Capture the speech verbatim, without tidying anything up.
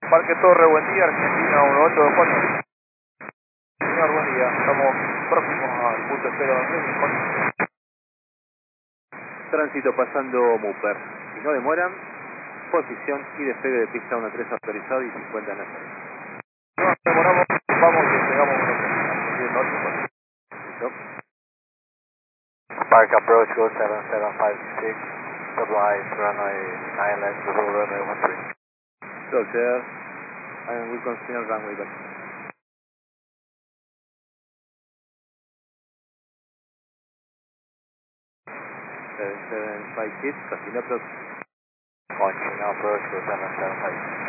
Parque Torre, buen día, Argentina uno ocho dos cuatro. Señor, buen día, estamos próximos al punto cero. Tránsito pasando Mupper. Si no demoran, posición y despegue de pista uno tres autorizado y cincuenta en la salida. No demoramos, vamos y llegamos a uno. ¿Listo? Park approach go seven seven five six, double ice runway nine left, double runway one three. Roger, and we continue runway back. seven seven five six, casi no approach. Launching approach go seven seven five six.